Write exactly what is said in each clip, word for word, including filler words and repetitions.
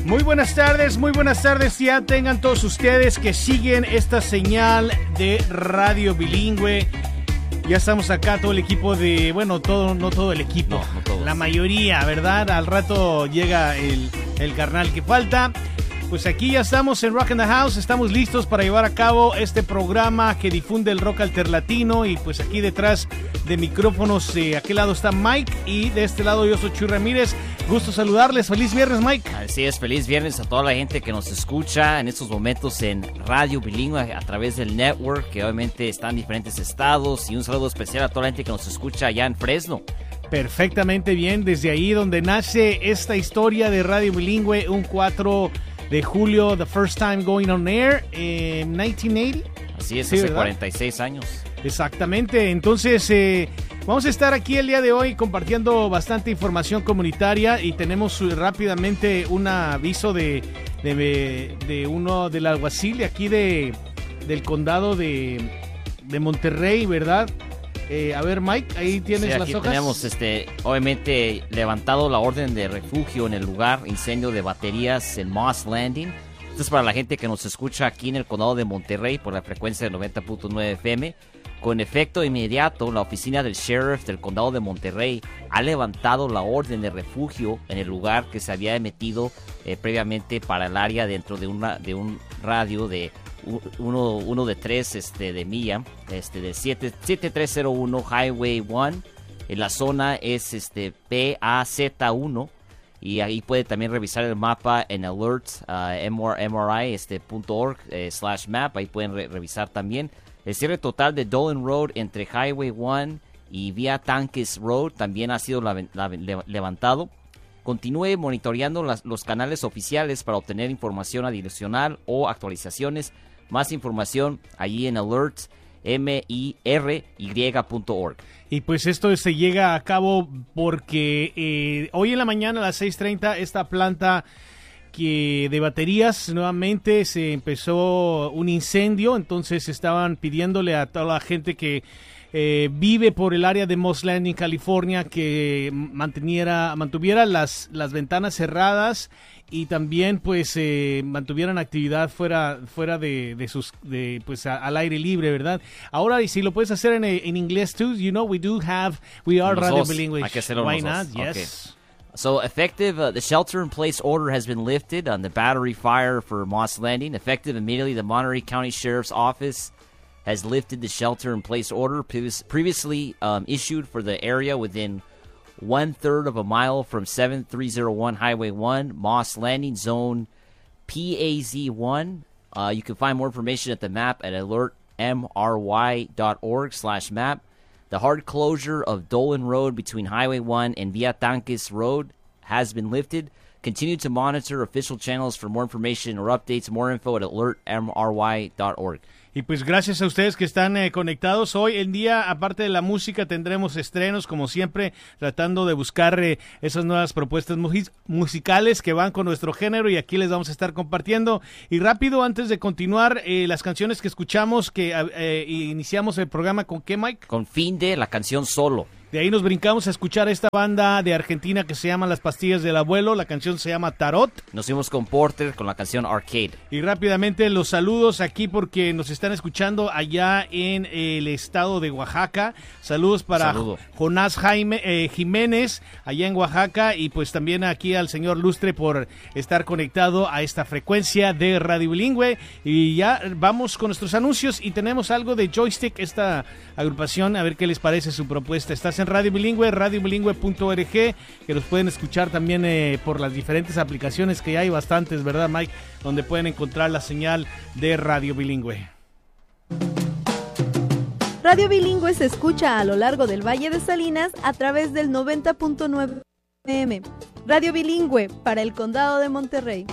Muy buenas tardes, muy buenas tardes ya tengan todos ustedes que siguen esta señal de Radio Bilingüe. Ya estamos acá, todo el equipo de... Bueno, todo no todo el equipo, no, no todos. La mayoría, ¿verdad? Al rato llega el, el carnal que falta. Pues aquí ya estamos en Rock in the House, estamos listos para llevar a cabo este programa que difunde el rock alterlatino. Y pues aquí detrás de micrófonos, de eh, aquel lado está Mike y de este lado yo soy Chuy Ramírez. Gusto saludarles, feliz viernes, Mike. Así es, feliz viernes a toda la gente que nos escucha en estos momentos en Radio Bilingüe a través del network, que obviamente está en diferentes estados. Y un saludo especial a toda la gente que nos escucha allá en Fresno. Perfectamente bien, desde ahí donde nace esta historia de Radio Bilingüe, un cuatro de julio, the first time going on air en nineteen eighty. Así es, sí, hace ¿verdad? cuarenta y seis años. Exactamente, entonces eh, vamos a estar aquí el día de hoy compartiendo bastante información comunitaria y tenemos rápidamente un aviso de, de, de uno del alguacil de aquí de, del condado de, de Monterrey, ¿verdad? Eh, a ver, Mike, ahí tienes sí, las aquí hojas. Tenemos, este, obviamente, levantado la orden de refugio en el lugar, incendio de baterías en Moss Landing. Esto es para la gente que nos escucha aquí en el condado de Monterrey por la frecuencia de noventa punto nueve F M. Con efecto inmediato, la oficina del sheriff del condado de Monterrey ha levantado la orden de refugio en el lugar que se había emitido eh, previamente para el área dentro de, una, de un radio de uno, uno de tres este, de milla, este, de siete tres cero uno Highway uno. En la zona es este, P A Z uno. Y ahí puede también revisar el mapa en alert uh, M R I este, punto org eh, slash map. Ahí pueden re- revisar también. El cierre total de Dolan Road entre Highway uno y Vía Tanques Road también ha sido la, la, le, levantado. Continúe monitoreando las, los canales oficiales para obtener información adicional o actualizaciones. Más información allí en alert M I R Y punto org. Y pues esto se llega a cabo porque eh, hoy en la mañana a las seis treinta esta planta que de baterías nuevamente se empezó un incendio, entonces estaban pidiéndole a toda la gente que eh, vive por el área de Moss Landing, California, que manteniera, mantuviera las, las ventanas cerradas y también pues eh, mantuvieran actividad fuera fuera de, de sus de pues a, al aire libre, ¿verdad? Ahora, y si lo puedes hacer en, en inglés too, you know, we do have, we are Radio Bilingüe. Hay que hacerlo Why los not? dos. Yes. Okay. So effective, uh, the shelter-in-place order has been lifted on the battery fire for Moss Landing. Effective immediately, the Monterey County Sheriff's Office has lifted the shelter-in-place order previous, previously um, issued for the area within one-third of a mile from seven three zero one Highway one, Moss Landing, Zone P A Z one. Uh, you can find more information at the map at alert M R Y dot org slash map. The hard closure of Dolan Road between Highway one and Vía Tanques Road has been lifted. Continue to monitor official channels for more information or updates. More info at alert M R Y dot org. Y pues gracias a ustedes que están eh, conectados. Hoy en día, aparte de la música, tendremos estrenos, como siempre, tratando de buscar eh, esas nuevas propuestas mu- musicales que van con nuestro género y aquí les vamos a estar compartiendo. Y rápido, antes de continuar, eh, las canciones que escuchamos, que eh, iniciamos el programa con ¿qué, Mike? Con Fin de, la canción Solo. De ahí nos brincamos a escuchar a esta banda de Argentina que se llama Las Pastillas del Abuelo. La canción se llama Tarot. Nos fuimos con Porter con la canción Arcade. Y rápidamente los saludos aquí porque nos están escuchando allá en el estado de Oaxaca. Saludos para Saludo. Jonás Jaime, eh, Jiménez allá en Oaxaca y pues también aquí al señor Lustre por estar conectado a esta frecuencia de Radio Bilingüe. Y ya vamos con nuestros anuncios y tenemos algo de Joystick, esta agrupación, a ver qué les parece su propuesta. Estás en Radio Bilingüe, radio bilingüe punto org, que los pueden escuchar también eh, por las diferentes aplicaciones que ya hay bastantes, ¿verdad, Mike? Donde pueden encontrar la señal de Radio Bilingüe. Radio Bilingüe se escucha a lo largo del Valle de Salinas a través del noventa punto nueve F M. Radio Bilingüe para el Condado de Monterrey.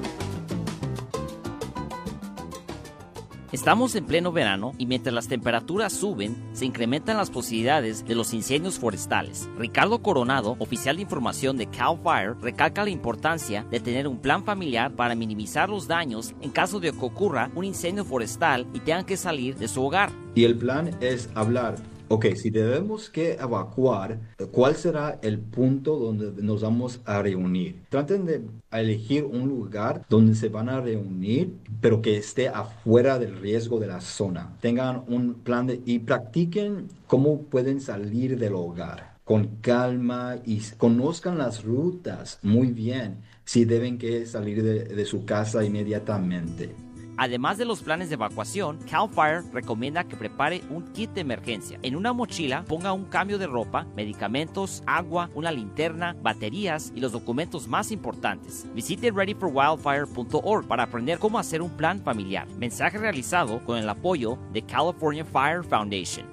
Estamos en pleno verano y mientras las temperaturas suben, se incrementan las posibilidades de los incendios forestales. Ricardo Coronado, oficial de información de Cal Fire, recalca la importancia de tener un plan familiar para minimizar los daños en caso de que ocurra un incendio forestal y tengan que salir de su hogar. Y el plan es hablar Ok, si debemos que evacuar, ¿cuál será el punto donde nos vamos a reunir? Traten de elegir un lugar donde se van a reunir, pero que esté afuera del riesgo de la zona. Tengan un plan de, y practiquen cómo pueden salir del hogar con calma y conozcan las rutas muy bien si deben que salir de, de su casa inmediatamente. Además de los planes de evacuación, Cal Fire recomienda que prepare un kit de emergencia. En una mochila ponga un cambio de ropa, medicamentos, agua, una linterna, baterías y los documentos más importantes. Visite ready for wildfire punto org para aprender cómo hacer un plan familiar. Mensaje realizado con el apoyo de California Fire Foundation.